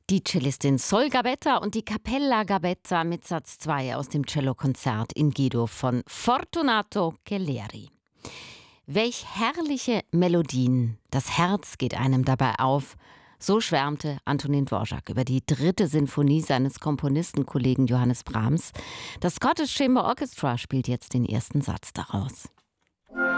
Die Cellistin Sol Gabetta und die Cappella Gabetta mit Satz 2 aus dem Cellokonzert in G-Dur von Fortunato Celleri. Welch herrliche Melodien, das Herz geht einem dabei auf. So schwärmte Antonin Dvorak über die 3. Sinfonie seines Komponistenkollegen Johannes Brahms. Das Scottish Chamber Orchestra spielt jetzt den ersten Satz daraus.